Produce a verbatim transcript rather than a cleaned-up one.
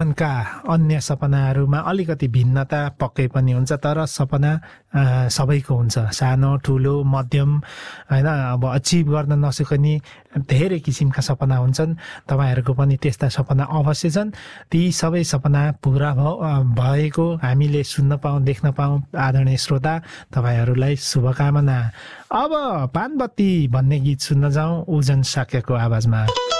जीवनका अन्य सपनाहरूमा अलिकति भिन्नता पक्कै पनि हुन्छ, तर सपना सबैको हुन्छ, सानो ठुलो मध्यम होइन। अब अचिभ गर्न नसक्ने धेरै किसिमका सपना हुन्छन्, तपाईँहरूको पनि त्यस्ता सपना अवश्य छन्। ती सबै सपना पुरा भएको हामीले सुन्न पाऊँ देख्न पाऊँ आदरणीय श्रोता, तपाईँहरूलाई शुभकामना। अब पानबत्ती भन्ने गीत सुन्न जाउँ उजन साक्यको आवाजमा।